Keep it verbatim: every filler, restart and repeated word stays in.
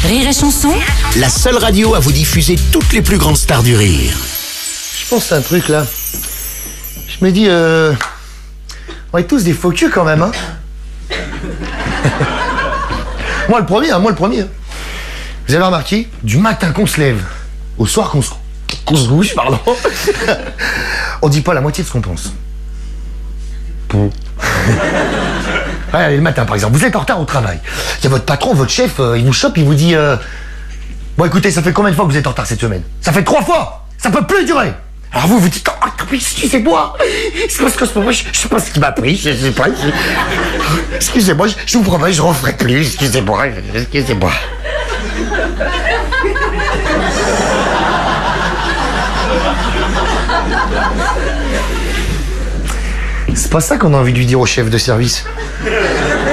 Rire et Chanson, La seule radio à vous diffuser toutes les plus grandes stars du rire. Je pense à un truc là. Je me dis, euh, on est tous des faux culs quand même, hein. Moi le premier, hein, moi le premier. Vous avez remarqué, du matin qu'on se lève, au soir qu'on se, qu'on se couche, pardon, on dit pas la moitié de ce qu'on pense. Bon. Ouais, allez, le matin par exemple, vous êtes en retard au travail. Il y a votre patron, votre chef, euh, il vous chope, il vous dit euh, bon écoutez, ça fait combien de fois que vous êtes en retard cette semaine? Ça fait trois fois. Ça peut plus durer. Alors vous vous dites oh, excusez-moi, c'est parce que ce moment, je, je sais pas ce qui m'a pris, je sais pas. je- Excusez-moi, je, je vous promets, je referai plus. Excusez-moi, excusez-moi. C'est pas ça qu'on a envie de lui dire au chef de service.